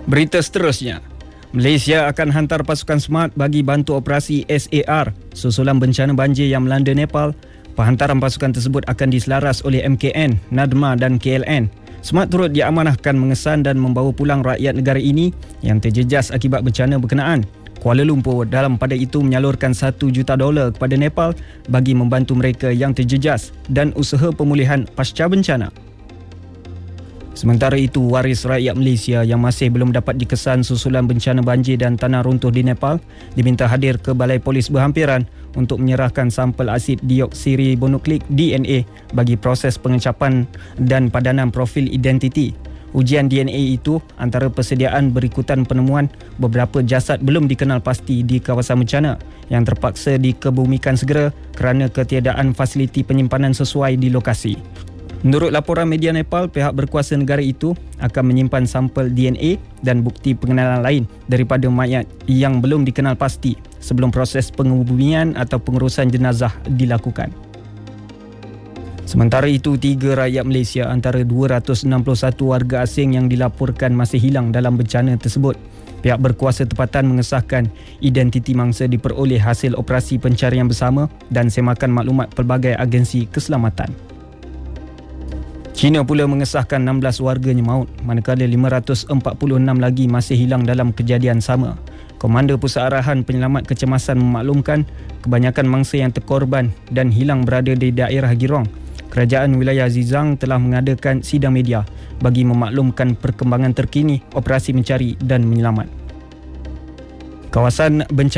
Berita seterusnya, Malaysia akan hantar pasukan SMART bagi bantu operasi SAR susulan bencana banjir yang melanda Nepal. Penghantaran pasukan tersebut akan diselaras oleh MKN, NADMA dan KLN. SMART turut diamanahkan mengesan dan membawa pulang rakyat negara ini yang terjejas akibat bencana berkenaan. Kuala Lumpur dalam pada itu menyalurkan $1 juta kepada Nepal bagi membantu mereka yang terjejas dan usaha pemulihan pasca bencana. Sementara itu, waris rakyat Malaysia yang masih belum dapat dikesan susulan bencana banjir dan tanah runtuh di Nepal diminta hadir ke Balai Polis berhampiran untuk menyerahkan sampel asid deoksiribonukleik DNA bagi proses pengecapan dan padanan profil identiti. Ujian DNA itu antara persediaan berikutan penemuan beberapa jasad belum dikenal pasti di kawasan bencana yang terpaksa dikebumikan segera kerana ketiadaan fasiliti penyimpanan sesuai di lokasi. Menurut laporan media Nepal, pihak berkuasa negara itu akan menyimpan sampel DNA dan bukti pengenalan lain daripada mayat yang belum dikenal pasti sebelum proses pengebumian atau pengurusan jenazah dilakukan. Sementara itu, 3 rakyat Malaysia antara 261 warga asing yang dilaporkan masih hilang dalam bencana tersebut. Pihak berkuasa tempatan mengesahkan identiti mangsa diperoleh hasil operasi pencarian bersama dan semakan maklumat pelbagai agensi keselamatan. China pula mengesahkan 16 warganya maut, manakala 546 lagi masih hilang dalam kejadian sama. Komander Pusat Arahan Penyelamat Kecemasan memaklumkan kebanyakan mangsa yang terkorban dan hilang berada di daerah Girong. Kerajaan wilayah Xizang telah mengadakan sidang media bagi memaklumkan perkembangan terkini operasi mencari dan menyelamat. Kawasan bencana